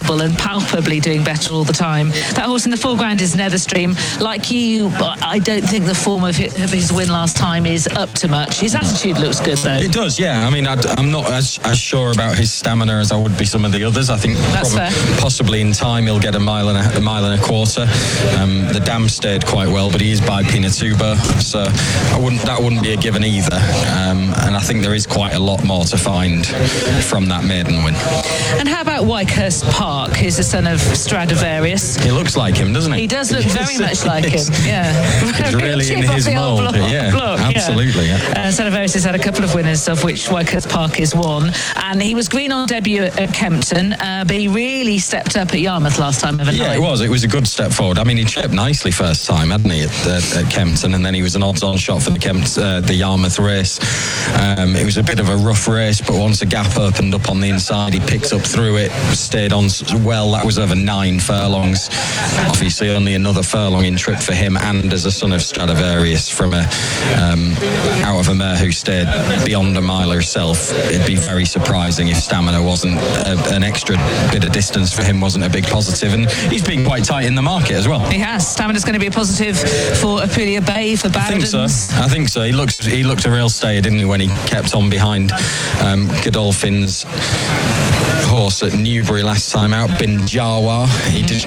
unbelievable and palpably doing better all the time. That horse in the foreground is Netherstream. Like you, I don't think the form of his win last time is up to much. His attitude looks good, though. It does, yeah. I mean, I'm not as sure about his stamina as I would be some of the others. I think possibly in time he'll get a mile and a quarter. The dam stayed quite well, but he is by Pinatubo, so that wouldn't be a given either. And I think there is quite a lot more to find from that maiden win. And how about Wykehurst Park, who's the son of Stradivarius? He looks like him, doesn't he? He does look very much like him, yeah. He's really in his mould. Absolutely. Yeah. Stradivarius has had a couple of winners, of which Wykehurst Park is one. And he was green on debut at Kempton, but he really stepped up at Yarmouth last time. Yeah, it was a good step forward. I mean, he tripped nicely first time, hadn't he, at Kempton, and then he was an odds-on shot for the Yarmouth race. It was a bit of a rough race, but once a gap opened up on the inside, he picked up through it, stayed on well. That was over 9 furlongs. Obviously, only another furlong in trip for him, and as a son of Stradivarius from out of a mare who stayed beyond a mile herself, it'd be very surprising if stamina wasn't an extra bit of distance for him, wasn't a big positive, and he's been quite tight in the market as well. He has. Stamina's going to be a positive for Apulia Bay, for Bowdens. I think so. He looked a real stayer, didn't he, when he kept on behind Godolphin's horse at Newbury last time out, Bin Jawa. He just